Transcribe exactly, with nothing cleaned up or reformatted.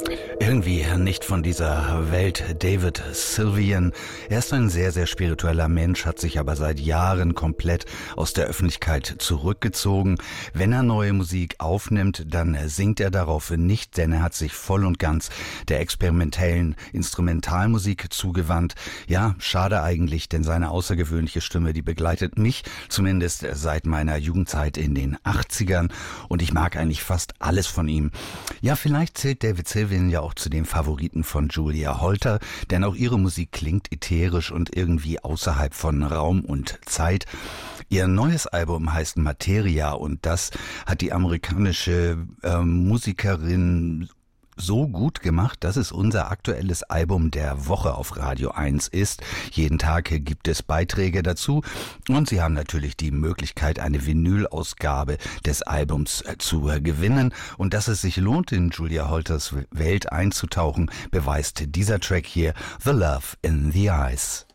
Irgendwie nicht von dieser Welt. David Sylvian. Er ist ein sehr, sehr spiritueller Mensch, hat sich aber seit Jahren komplett aus der Öffentlichkeit zurückgezogen. Wenn er neue Musik aufnimmt, dann singt er darauf nicht, denn er hat sich voll und ganz der experimentellen Instrumentalmusik zugewandt. Ja, schade eigentlich, denn seine außergewöhnliche Stimme, die begleitet mich zumindest seit meiner Jugendzeit in den achtzigern und ich mag eigentlich fast alles von ihm. Ja, vielleicht zählt David Sylvian ja auch zu den Favoriten von Julia Holter, denn auch ihre Musik klingt ätherisch und irgendwie außerhalb von Raum und Zeit. Ihr neues Album heißt Materia und das hat die amerikanische äh, Musikerin so gut gemacht, dass es unser aktuelles Album der Woche auf Radio eins ist. Jeden Tag gibt es Beiträge dazu und Sie haben natürlich die Möglichkeit, eine Vinylausgabe des Albums zu gewinnen. Und dass es sich lohnt, in Julia Holters Welt einzutauchen, beweist dieser Track hier, The Love in the Eyes.